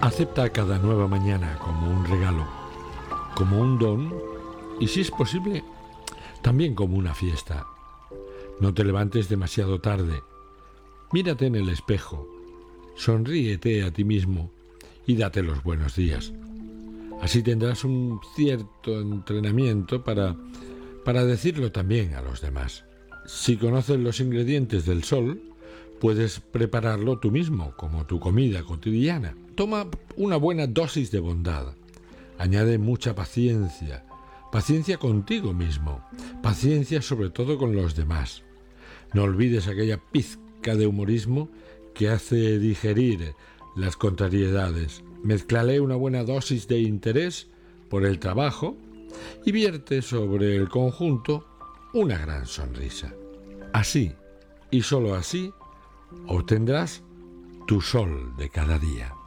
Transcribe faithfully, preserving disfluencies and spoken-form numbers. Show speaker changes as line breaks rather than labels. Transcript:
Acepta cada nueva mañana como un regalo, como un don y, si es posible, también como una fiesta. No te levantes demasiado tarde. Mírate en el espejo, sonríete a ti mismo y date los buenos días. Así tendrás un cierto entrenamiento para, para decirlo también a los demás. Si conoces los ingredientes del sol, puedes prepararlo tú mismo, como tu comida cotidiana. Toma una buena dosis de bondad. Añade mucha paciencia. Paciencia contigo mismo. Paciencia sobre todo con los demás. No olvides aquella pizca de humorismo que hace digerir las contrariedades. Mézclale una buena dosis de interés por el trabajo y vierte sobre el conjunto una gran sonrisa. Así, y solo así, obtendrás tu sol de cada día.